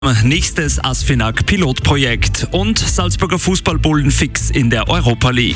Nächstes ASFINAG-Pilotprojekt und Salzburger Fußballbullen fix in der Europa League.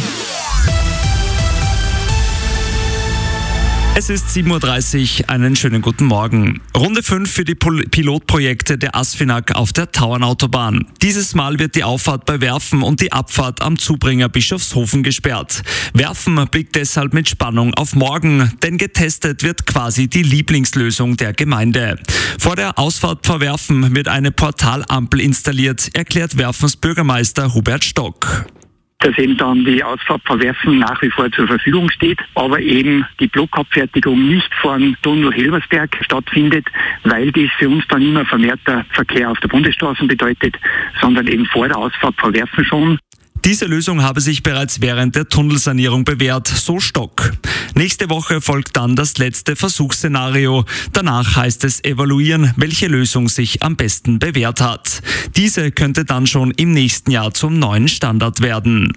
Es ist 7:30 Uhr, einen schönen guten Morgen. Runde 5 für die Pilotprojekte der ASFINAG auf der Tauernautobahn. Dieses Mal wird die Auffahrt bei Werfen und die Abfahrt am Zubringer Bischofshofen gesperrt. Werfen blickt deshalb mit Spannung auf morgen, denn getestet wird quasi die Lieblingslösung der Gemeinde. Vor der Ausfahrt vor Werfen wird eine Portalampel installiert, erklärt Werfens Bürgermeister Hubert Stock. Dass eben dann die Ausfahrt vor Werfen nach wie vor zur Verfügung steht, aber eben die Blockabfertigung nicht vor dem Tunnel Helbersberg stattfindet, weil das für uns dann immer vermehrter Verkehr auf der Bundesstraße bedeutet, sondern eben vor der Ausfahrt vor Werfen schon. Diese Lösung habe sich bereits während der Tunnelsanierung bewährt, so Stock. Nächste Woche folgt dann das letzte Versuchsszenario. Danach heißt es evaluieren, welche Lösung sich am besten bewährt hat. Diese könnte dann schon im nächsten Jahr zum neuen Standard werden.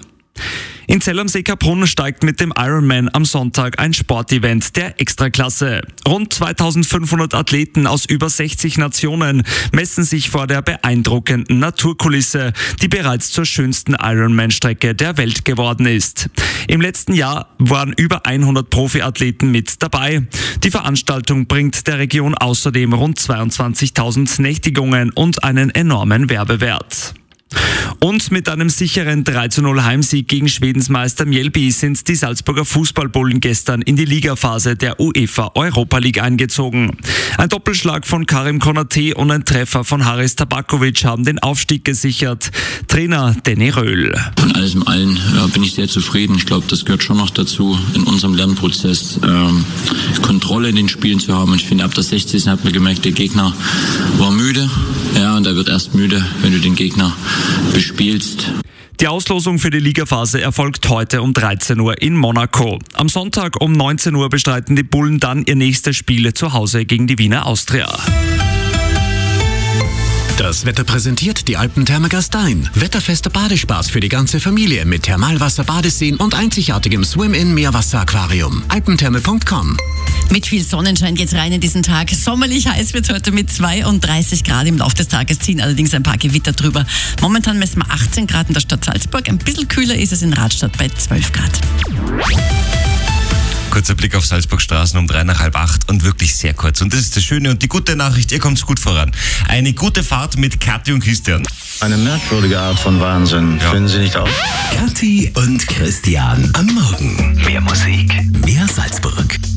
In Zell am See-Kaprun steigt mit dem Ironman am Sonntag ein Sportevent der Extraklasse. Rund 2500 Athleten aus über 60 Nationen messen sich vor der beeindruckenden Naturkulisse, die bereits zur schönsten Ironman-Strecke der Welt geworden ist. Im letzten Jahr waren über 100 Profiathleten mit dabei. Die Veranstaltung bringt der Region außerdem rund 22.000 Nächtigungen und einen enormen Werbewert. Und mit einem sicheren 3:0 Heimsieg gegen Schwedensmeister Mjällby sind die Salzburger Fußballbullen gestern in die Ligaphase der UEFA Europa League eingezogen. Ein Doppelschlag von Karim Konaté und ein Treffer von Haris Tabakovic haben den Aufstieg gesichert. Trainer Danny Röhl. Von alles in allem bin ich sehr zufrieden. Ich glaube, das gehört schon noch dazu, in unserem Lernprozess Kontrolle in den Spielen zu haben. Und ich finde, ab der 60. hat man gemerkt, der Gegner war müde. Ja, und er wird erst müde, wenn du den Gegner bespielst. Die Auslosung für die Ligaphase erfolgt heute um 13 Uhr in Monaco. Am Sonntag um 19 Uhr bestreiten die Bullen dann ihr nächstes Spiel zu Hause gegen die Wiener Austria. Das Wetter präsentiert die Alpentherme Gastein. Wetterfester Badespaß für die ganze Familie mit Thermalwasser, Badeseen und einzigartigem Swim-In-Meerwasser-Aquarium. alpentherme.com. Mit viel Sonnenschein geht's rein in diesen Tag. Sommerlich heiß wird's heute mit 32 Grad. Im Laufe des Tages ziehen allerdings ein paar Gewitter drüber. Momentan messen wir 18 Grad in der Stadt Salzburg. Ein bisschen kühler ist es in Radstadt bei 12 Grad. Kurzer Blick auf Salzburg Straßen um 7:45 und wirklich sehr kurz. Und das ist das Schöne und die gute Nachricht, ihr kommt gut voran. Eine gute Fahrt mit Kathi und Christian. Eine merkwürdige Art von Wahnsinn, finden Sie nicht auch? Kathi und Christian am Morgen. Mehr Musik, mehr Salzburg.